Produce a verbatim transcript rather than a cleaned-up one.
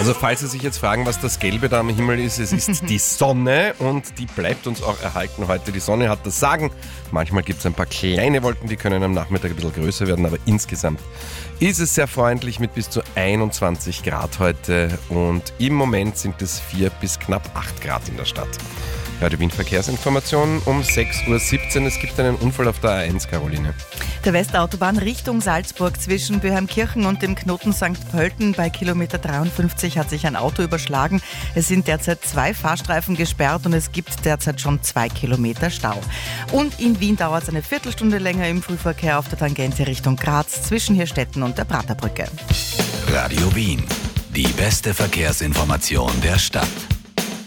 Also falls Sie sich jetzt fragen, was das Gelbe da am Himmel ist, es ist die Sonne und die bleibt uns auch erhalten heute. Die Sonne hat das Sagen. Manchmal gibt es ein paar kleine Wolken, die können am Nachmittag ein bisschen größer werden, aber insgesamt ist es sehr freundlich mit bis zu einundzwanzig Grad heute und im Moment sind es vier bis knapp acht Grad in der Stadt. Radio Wien Verkehrsinformation um sechs Uhr siebzehn. Es gibt einen Unfall auf der A eins, Caroline. Der Westautobahn Richtung Salzburg zwischen Böheimkirchen und dem Knoten Sankt Pölten bei Kilometer dreiundfünfzig hat sich ein Auto überschlagen. Es sind derzeit zwei Fahrstreifen gesperrt und es gibt derzeit schon zwei Kilometer Stau. Und in Wien dauert es eine Viertelstunde länger im Frühverkehr auf der Tangente Richtung Graz zwischen Hirstetten und der Praterbrücke. Radio Wien, die beste Verkehrsinformation der Stadt.